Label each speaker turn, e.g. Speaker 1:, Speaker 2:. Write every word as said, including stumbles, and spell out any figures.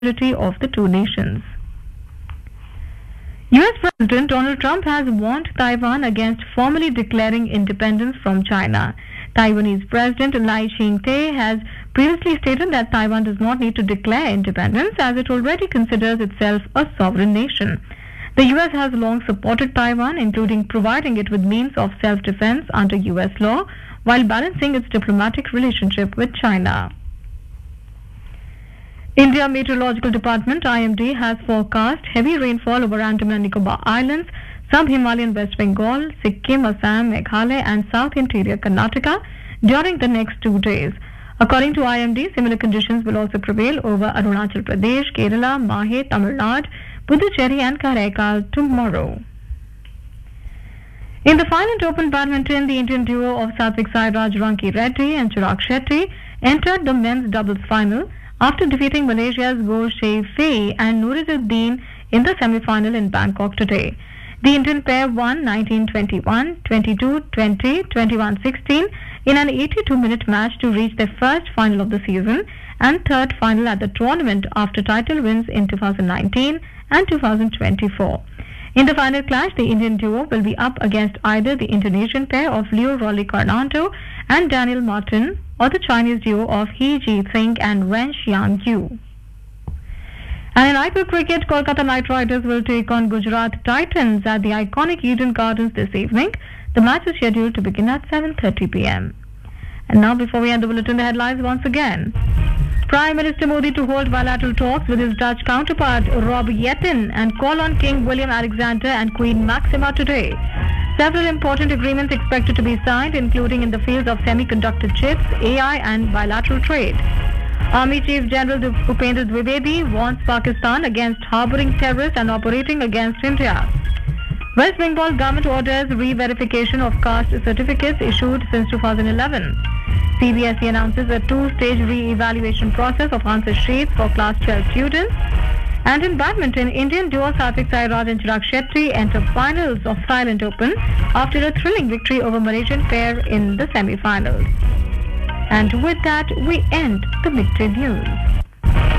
Speaker 1: security of the two nations. U S President Donald Trump has warned Taiwan against formally declaring independence from China. Taiwanese President Lai Ching-te has previously stated that Taiwan does not need to declare independence as it already considers itself a sovereign nation. The U S has long supported Taiwan, including providing it with means of self-defense under U S law, while balancing its diplomatic relationship with China. India Meteorological Department I M D has forecast heavy rainfall over Andaman and Nicobar Islands, sub-Himalayan West Bengal, Sikkim, Assam, Meghalaya and South Interior Karnataka during the next two days. According to I M D, similar conditions will also prevail over Arunachal Pradesh, Kerala, Mahe, Tamil Nadu, Puducherry and Karaikal tomorrow. In the Finland Open Badminton, the Indian duo of Satvik Sairaj Ranki Reddy and Chirag Shetty entered the men's doubles final after defeating Malaysia's Guo Shei-Fei and Nurizuddin in the semi-final in Bangkok today. The Indian pair won nineteen twenty-one, twenty-two twenty, twenty-one sixteen in an eighty-two minute match to reach their first final of the season and third final at the tournament after title wins in two thousand nineteen and two thousand twenty-four. In the final clash, the Indian duo will be up against either the Indonesian pair of Leo Rolly Carnanto and Daniel Martin or the Chinese duo of He Ji-Sing and Ren Xiang-yu. And in I P L cricket, Kolkata Knight Riders will take on Gujarat Titans at the iconic Eden Gardens this evening. The match is scheduled to begin at seven thirty p m. And now, before we end the bulletin, the headlines once again. Prime Minister Modi to hold bilateral talks with his Dutch counterpart Rob Jetten and call on King William Alexander and Queen Maxima today. Several important agreements expected to be signed, including in the fields of semiconductor chips, A I and bilateral trade. Army Chief General Bhupendra Dwivedi warns Pakistan against harboring terrorists and operating against India. West Bengal government orders re-verification of caste certificates issued since two thousand eleven. C B S E announces a two-stage re-evaluation process of answer sheets for class twelve students. And in badminton, Indian duo Satvik Sairaj and Chirag Shetty enter finals of Thailand Open after a thrilling victory over Malaysian pair in the semi-finals. And with that, we end the midday news.